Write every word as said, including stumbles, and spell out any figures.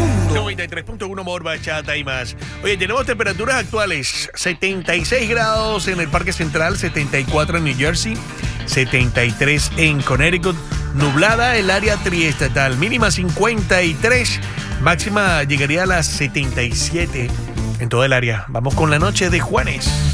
mundo. noventa y tres punto uno More, Bachata y más. Oye, tenemos temperaturas actuales: setenta y seis grados en el Parque Central, setenta y cuatro en New Jersey, setenta y tres en Connecticut. Nublada el área triestatal, mínima cincuenta y tres, máxima llegaría a las setenta y siete en toda el área. Vamos con la noche de Juanes.